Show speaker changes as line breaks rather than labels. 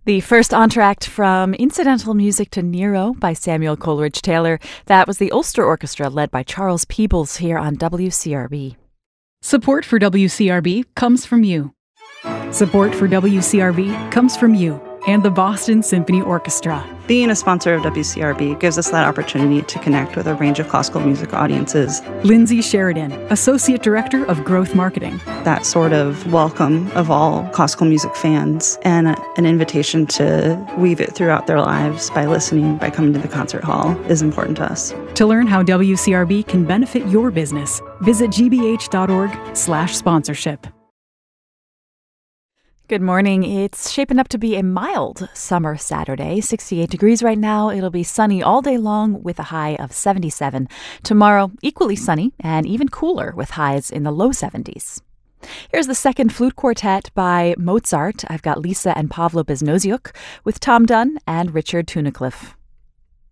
The first entr'acte from Incidental Music to Nero by Samuel Coleridge Taylor. That was the Ulster Orchestra led by Charles Peebles here on WCRB.
Support for WCRB comes from you. Support for WCRB comes from you and the Boston Symphony Orchestra.
Being a sponsor of WCRB gives us that opportunity to connect with a range of classical music audiences.
Lindsay Sheridan, Associate Director of Growth Marketing.
That sort of welcome of all classical music fans and an invitation to weave it throughout their lives by listening, by coming to the concert hall is important to us.
To learn how WCRB can benefit your business, visit gbh.org/sponsorship.
Good morning. It's shaping up to be a mild summer Saturday. 68 degrees right now. It'll be sunny all day long with a high of 77. Tomorrow, equally sunny and even cooler with highs in the low 70s. Here's the second flute quartet by Mozart. I've got Lisa and Pavlo Beznoziuk with Tom Dunn and Richard Tunnicliffe.